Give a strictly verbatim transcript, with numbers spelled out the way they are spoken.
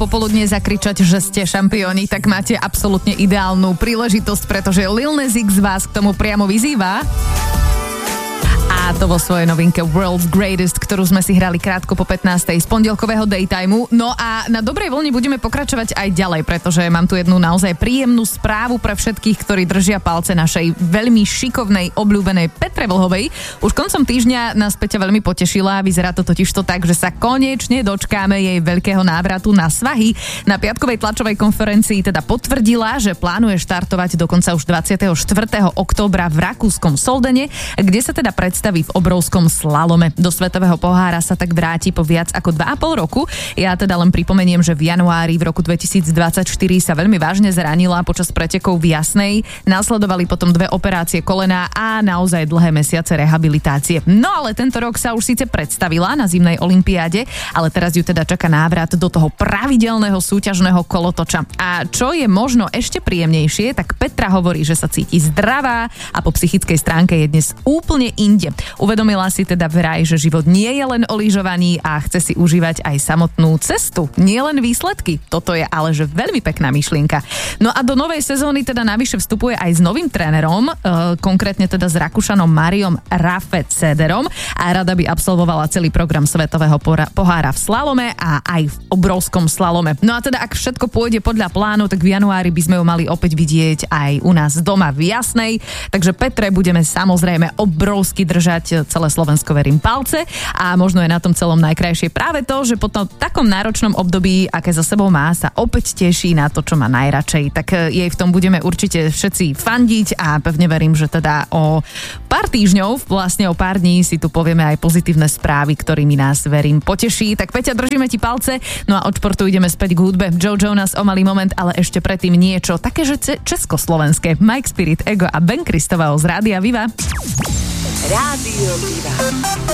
popoludne zakričať, že ste šampióni, tak máte absolútne ideálnu príležitosť, pretože Lil Nas X vás k tomu priamo vyzýva. A to vo svojej novinke World's Greatest, ktorú sme si hrali krátko po pätnástej z pondelkového daytimeu. No a na dobrej vlne budeme pokračovať aj ďalej, pretože mám tu jednu naozaj príjemnú správu pre všetkých, ktorí držia palce našej veľmi šikovnej, obľúbenej Petre Vlhovej. Už koncom týždňa nás Peťa veľmi potešila, vyzerá to totižto tak, že sa konečne dočkáme jej veľkého návratu na svahy. Na piatkovej tlačovej konferencii teda potvrdila, že plánuje štartovať dokonca už dvadsiateho štvrtého októbra v rakúskom Soldene, kde sa teda predstaví v obrovskom slalome. Do svetového pohára sa tak vráti po viac ako dva a pol roku. Ja teda len pripomeniem, že v januári v roku dvetisícdvadsaťštyri sa veľmi vážne zranila počas pretekov v Jasnej. Následovali potom dve operácie kolena a naozaj dlhé mesiace rehabilitácie. No ale tento rok sa už síce predstavila na zimnej olympiáde, ale teraz ju teda čaká návrat do toho pravidelného súťažného kolotoča. A čo je možno ešte príjemnejšie, tak Petra hovorí, že sa cíti zdravá a po psychickej stránke je dnes úplne inde. Uvedomila si teda vraj, že život nie je len o lyžovaní a chce si užívať aj samotnú cestu, nie len výsledky. Toto je ale že veľmi pekná myšlienka. No a do novej sezóny teda navyše vstupuje aj s novým trénerom, e, konkrétne teda s Rakúšanom Mariom Rafecederom a rada by absolvovala celý program svetového pohára v slalome a aj v obrovskom slalome. No a teda ak všetko pôjde podľa plánu, tak v januári by sme ju mali opäť vidieť aj u nás doma v Jasnej, takže Petre budeme samozrejme obrovsky držať celé Slovensko, verím, palce a možno je na tom celom najkrajšie práve to, že po tom takom náročnom období, aké za sebou má, sa opäť teší na to, čo má najradšej. Tak jej v tom budeme určite všetci fandiť a pevne verím, že teda o pár týždňov, vlastne o pár dní si tu povieme aj pozitívne správy, ktorými nás, verím, poteší. Tak Peťa, držíme ti palce, no a od športu ideme späť k hudbe. Joe Jonas o malý moment, ale ešte predtým niečo také, že československé. Mike Spirit, Ego a Ben Kristovao z Rádia Viva. Rádio Viva.